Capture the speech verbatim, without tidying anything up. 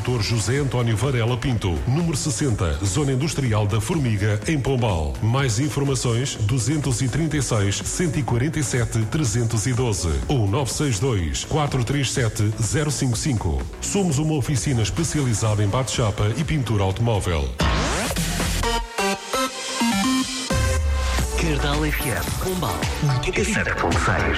doutor José António Varela Pinto, número sessenta, Zona Industrial da Formiga, em Pombal. Mais informações duzentos e trinta e seis, cento e quarenta e sete, trezentos e doze ou nove seis dois, quatro três sete, zero cinco cinco. Somos uma oficina especializada em bate-chapa e pintura automóvel. Cardal F M, Pombal, oitenta e sete ponto seis.